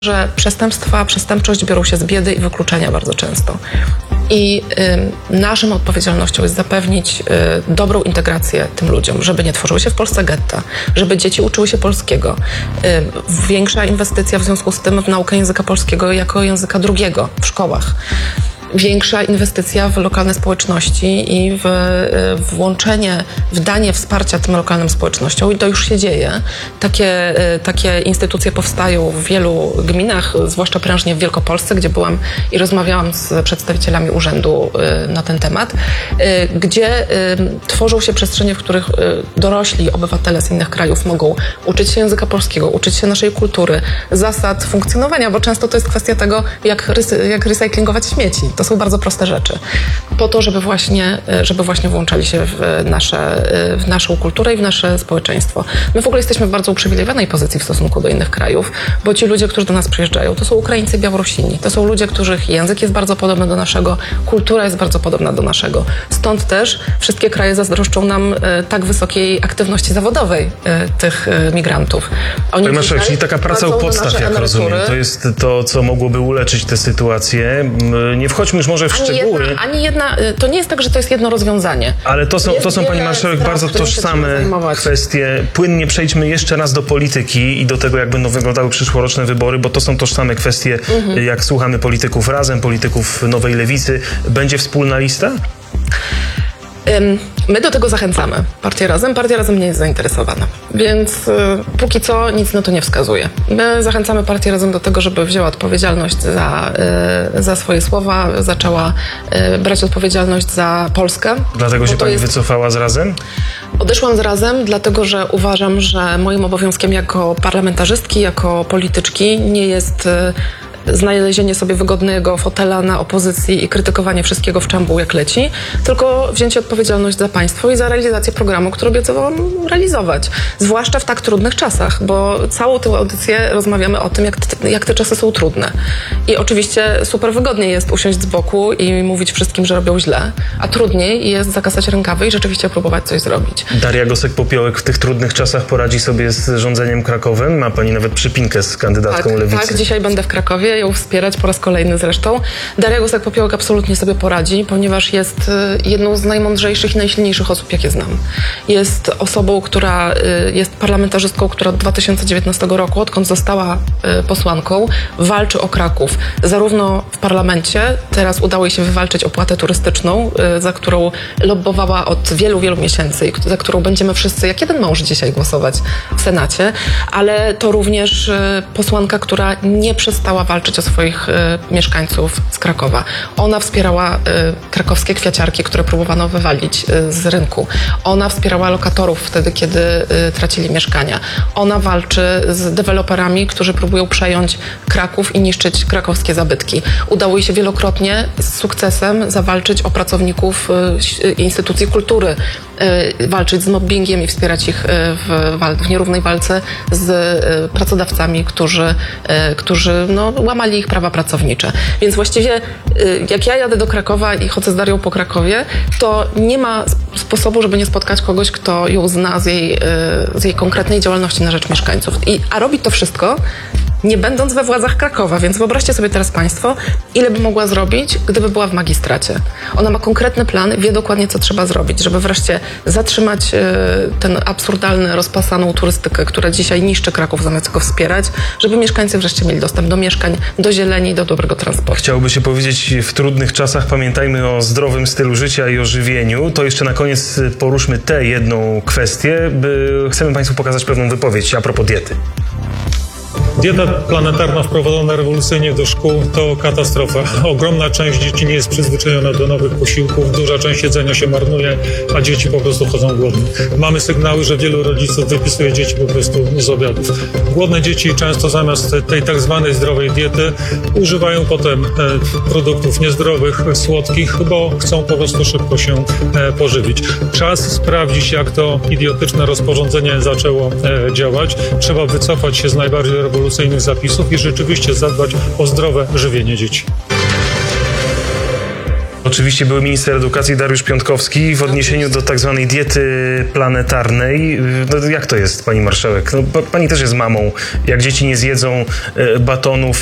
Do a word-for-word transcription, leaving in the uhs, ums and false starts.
że przestępstwa, przestępczość biorą się z biedy i wykluczenia bardzo często. I y, naszą odpowiedzialnością jest zapewnić y, dobrą integrację tym ludziom, żeby nie tworzyły się w Polsce getta, żeby dzieci uczyły się polskiego. Y, większa inwestycja w związku z tym w naukę języka polskiego jako języka drugiego w szkołach. Większa inwestycja w lokalne społeczności i w, w włączenie, w danie wsparcia tym lokalnym społecznościom i to już się dzieje. Takie, takie instytucje powstają w wielu gminach, zwłaszcza prężnie w Wielkopolsce, gdzie byłam i rozmawiałam z przedstawicielami urzędu na ten temat, gdzie tworzą się przestrzenie, w których dorośli obywatele z innych krajów mogą uczyć się języka polskiego, uczyć się naszej kultury, zasad funkcjonowania, bo często to jest kwestia tego, jak, rys- jak recyklingować śmieci. To są bardzo proste rzeczy. Po to, żeby właśnie, żeby właśnie włączali się w, nasze, w naszą kulturę i w nasze społeczeństwo. My w ogóle jesteśmy w bardzo uprzywilejowanej pozycji w stosunku do innych krajów, bo ci ludzie, którzy do nas przyjeżdżają, to są Ukraińcy i Białorusini. To są ludzie, których język jest bardzo podobny do naszego, kultura jest bardzo podobna do naszego. Stąd też wszystkie kraje zazdroszczą nam tak wysokiej aktywności zawodowej tych migrantów. Oni Pani marszałek, czyli taka praca u podstaw, jak rozumiem. To jest to, co mogłoby uleczyć tę sytuację. Nie wchodźmy już może w ani szczegóły. Jedna, ani jedna, to nie jest tak, że to jest jedno rozwiązanie. Ale to są, to są pani marszałek, spraw, bardzo tożsame kwestie. Płynnie przejdźmy jeszcze raz do polityki i do tego, jak będą wyglądały przyszłoroczne wybory, bo to są tożsame kwestie, mhm. jak słuchamy polityków Razem, polityków Nowej Lewicy. Będzie wspólna lista? My do tego zachęcamy. Partię Razem. Partia Razem nie jest zainteresowana. Więc y, póki co nic na to nie wskazuje. My zachęcamy Partię Razem do tego, żeby wzięła odpowiedzialność za, y, za swoje słowa, zaczęła y, brać odpowiedzialność za Polskę. Dlatego się pani jest... wycofała z Razem? Odeszłam z Razem, dlatego że uważam, że moim obowiązkiem jako parlamentarzystki, jako polityczki nie jest... Y, znalezienie sobie wygodnego fotela na opozycji i krytykowanie wszystkiego w czambu jak leci, tylko wzięcie odpowiedzialność za państwo i za realizację programu, który obiecałam realizować. Zwłaszcza w tak trudnych czasach, bo całą tę audycję rozmawiamy o tym, jak te, jak te czasy są trudne. I oczywiście super wygodnie jest usiąść z boku i mówić wszystkim, że robią źle, a trudniej jest zakasać rękawy i rzeczywiście próbować coś zrobić. Daria Gosek-Popiołek w tych trudnych czasach poradzi sobie z rządzeniem Krakowem. Ma pani nawet przypinkę z kandydatką tak, Lewicy. Tak, dzisiaj będę w Krakowie. Ją wspierać po raz kolejny zresztą. Daria Gosek-Popiołek absolutnie sobie poradzi, ponieważ jest jedną z najmądrzejszych i najsilniejszych osób, jakie znam. Jest osobą, która jest parlamentarzystką, która od dwa tysiące dziewiętnastego roku, odkąd została posłanką, walczy o Kraków. Zarówno w parlamencie, teraz udało jej się wywalczyć opłatę turystyczną, za którą lobbowała od wielu, wielu miesięcy i za którą będziemy wszyscy jak jeden mąż dzisiaj głosować w Senacie, ale to również posłanka, która nie przestała walczyć o swoich y, mieszkańców z Krakowa. Ona wspierała y, krakowskie kwiaciarki, które próbowano wywalić y, z rynku. Ona wspierała lokatorów wtedy, kiedy y, tracili mieszkania. Ona walczy z deweloperami, którzy próbują przejąć Kraków i niszczyć krakowskie zabytki. Udało jej się wielokrotnie z sukcesem zawalczyć o pracowników y, instytucji kultury, y, walczyć z mobbingiem i wspierać ich y, w, wal- w nierównej walce z y, pracodawcami, którzy, y, którzy no, łamali ich prawa pracownicze. Więc właściwie jak ja jadę do Krakowa i chodzę z Darią po Krakowie, to nie ma sposobu, żeby nie spotkać kogoś, kto ją zna z jej, z jej konkretnej działalności na rzecz mieszkańców. I, a robi to wszystko nie będąc we władzach Krakowa, więc wyobraźcie sobie teraz państwo, ile by mogła zrobić, gdyby była w magistracie. Ona ma konkretny plan, wie dokładnie, co trzeba zrobić, żeby wreszcie zatrzymać y, ten absurdalny, rozpasaną turystykę, która dzisiaj niszczy Kraków, zamiast go wspierać, żeby mieszkańcy wreszcie mieli dostęp do mieszkań, do zieleni, do dobrego transportu. Chciałoby się powiedzieć, w trudnych czasach pamiętajmy o zdrowym stylu życia i o żywieniu. To jeszcze na koniec poruszmy tę jedną kwestię, by chcemy państwu pokazać pewną wypowiedź a propos diety. Dieta planetarna wprowadzona rewolucyjnie do szkół to katastrofa. Ogromna część dzieci nie jest przyzwyczajona do nowych posiłków, duża część jedzenia się marnuje, a dzieci po prostu chodzą głodne. Mamy sygnały, że wielu rodziców wypisuje dzieci po prostu z obiadów. Głodne dzieci często zamiast tej tak zwanej zdrowej diety używają potem produktów niezdrowych, słodkich, bo chcą po prostu szybko się pożywić. Czas sprawdzić, jak to idiotyczne rozporządzenie zaczęło działać. Trzeba wycofać się z najbardziej rewolucyjnych zapisów i rzeczywiście zadbać o zdrowe żywienie dzieci. Oczywiście były minister edukacji Dariusz Piontkowski w odniesieniu do tak zwanej diety planetarnej. No, jak to jest, pani marszałek? No, pa- pani też jest mamą. Jak dzieci nie zjedzą e, batonów